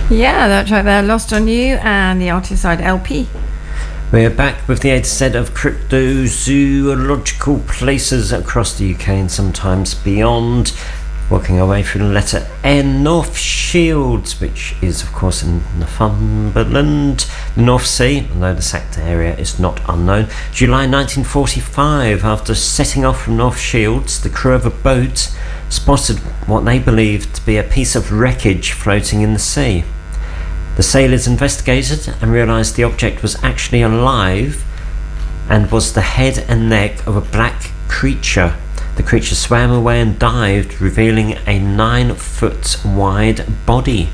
Yeah, that's right there. Lost on You and the Arcticside LP. We're back with the A to Z of cryptozoological places across the UK and sometimes beyond. Working our way through the letter N, North Shields, which is of course in Northumberland, the North Sea, although the exact area is not unknown. July 1945, after setting off from North Shields, the crew of a boat spotted what they believed to be a piece of wreckage floating in the sea. The sailors investigated and realised the object was actually alive and was the head and neck of a black creature. The creature swam away and dived, revealing a 9-foot wide body.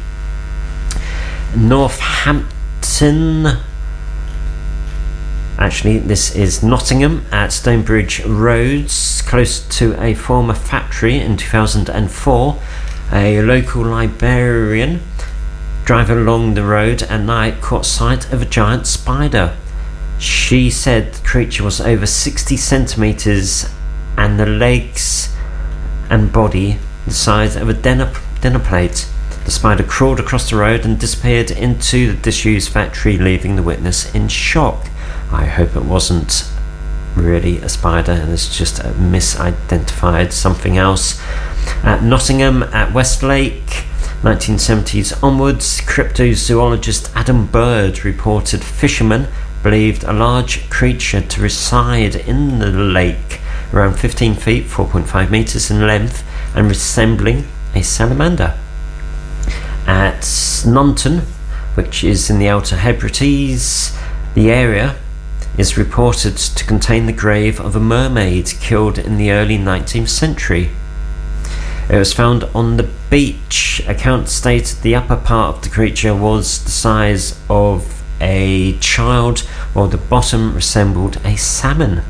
Northampton. Actually, this is Nottingham at Stonebridge Roads, close to a former factory in 2004. A local librarian driving along the road at night caught sight of a giant spider. She said the creature was over 60 centimetres and the legs and body the size of a dinner plate. The spider crawled across the road and disappeared into the disused factory, leaving the witness in shock. I hope it wasn't really a spider and it's just a misidentified something else. At Nottingham at Westlake, 1970s onwards, cryptozoologist Adam Bird reported fishermen believed a large creature to reside in the lake, around 15 feet, 4.5 metres in length, and resembling a salamander. At Snunton, which is in the Outer Hebrides, the area is reported to contain the grave of a mermaid killed in the early 19th century. It was found on the beach. Accounts stated the upper part of the creature was the size of a child, while the bottom resembled a salmon.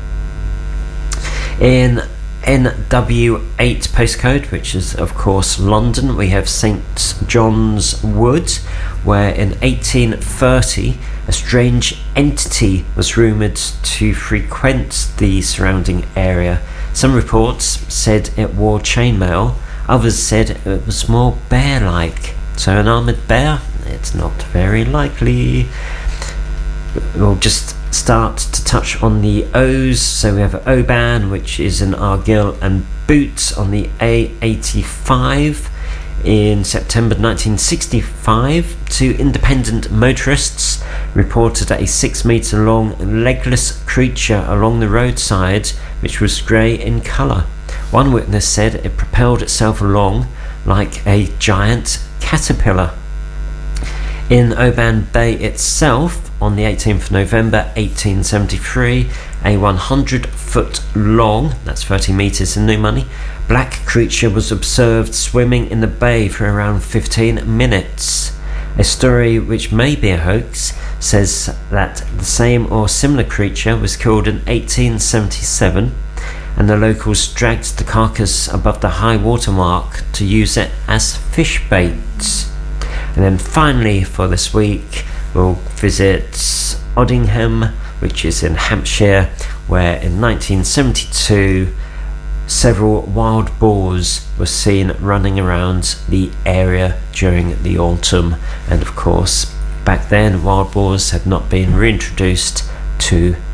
In NW8 postcode, which is of course London, we have St John's Wood, where in 1830 a strange entity was rumoured to frequent the surrounding area. Some reports said it wore chainmail, others said it was more bear-like. So an armoured bear? It's not very likely. We'll just start to touch on the O's. So we have Oban, which is in Argyll, and Boot on the A85. In September 1965, 2 independent motorists reported a 6-metre long legless creature along the roadside which was grey in colour. One witness said it propelled itself along like a giant caterpillar. In Oban Bay itself, on the 18th of November 1873, a 100-foot long, that's 30 metres in new money, black creature was observed swimming in the bay for around 15 minutes. A story which may be a hoax says that the same or similar creature was killed in 1877 and the locals dragged the carcass above the high water mark to use it as fish bait. And then finally for this week we'll visit Oddingham, which is in Hampshire, where in 1972 several wild boars were seen running around the area during the autumn, and of course back then wild boars had not been reintroduced to